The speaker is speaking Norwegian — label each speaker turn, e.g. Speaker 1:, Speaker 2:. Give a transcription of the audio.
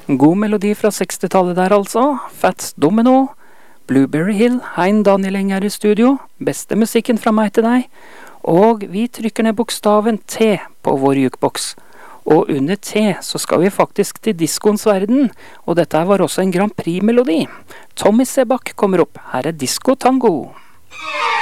Speaker 1: God melodi fra 60-tallet der altså. Fats Domino, Blueberry Hill, Hein Daniel Eng er i studio. Beste musikken fra meg til deg. Og vi trykker ned bokstaven T på vår jukeboks. Og under T så skal vi faktisk til diskoens verden. Og dette var også en Grand Prix-melodi. Tommy Sebak kommer opp. Her er Disco Tango.